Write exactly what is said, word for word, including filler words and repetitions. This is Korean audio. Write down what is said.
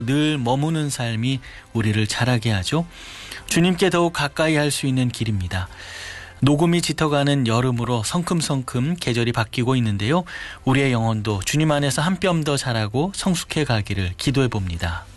늘 머무는 삶이 우리를 자라게 하죠. 주님께 더욱 가까이 할 수 있는 길입니다. 녹음이 짙어가는 여름으로 성큼성큼 계절이 바뀌고 있는데요. 우리의 영혼도 주님 안에서 한 뼘 더 자라고 성숙해 가기를 기도해 봅니다.